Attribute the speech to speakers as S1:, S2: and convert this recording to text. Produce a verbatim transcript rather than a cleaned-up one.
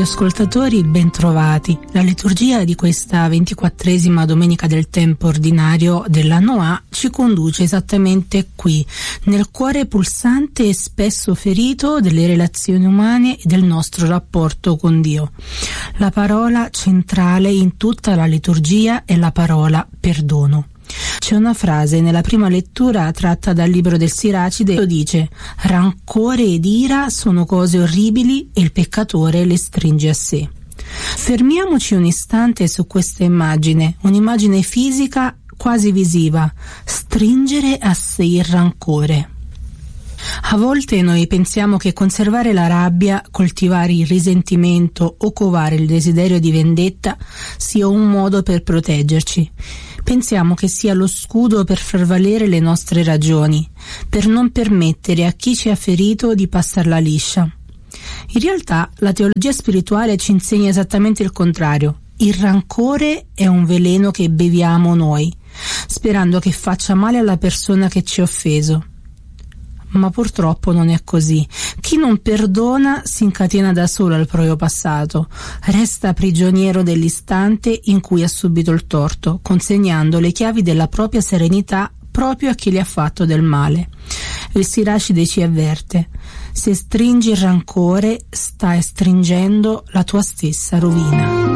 S1: radioascoltatori, bentrovati. La liturgia di questa ventiquattresima domenica del tempo ordinario dell'anno A ci conduce esattamente qui, nel cuore pulsante e spesso ferito delle relazioni umane e del nostro rapporto con Dio. La parola centrale in tutta la liturgia è la parola perdono. C'è una frase nella prima lettura tratta dal libro del Siracide che dice: rancore ed ira sono cose orribili e il peccatore le stringe a sé. Fermiamoci un istante su questa immagine, un'immagine fisica quasi visiva: stringere a sé il rancore. A volte noi pensiamo che conservare la rabbia, coltivare il risentimento o covare il desiderio di vendetta sia un modo per proteggerci. Pensiamo che sia lo scudo per far valere le nostre ragioni, per non permettere a chi ci ha ferito di passarla liscia. In realtà la teologia spirituale ci insegna esattamente il contrario. Il rancore è un veleno che beviamo noi, sperando che faccia male alla persona che ci ha offeso. Ma purtroppo non è così. Chi non perdona si incatena da solo al proprio passato, resta prigioniero dell'istante in cui ha subito il torto, consegnando le chiavi della propria serenità proprio a chi le ha fatto del male. Il Siracide ci avverte: se stringi il rancore, stai stringendo la tua stessa rovina.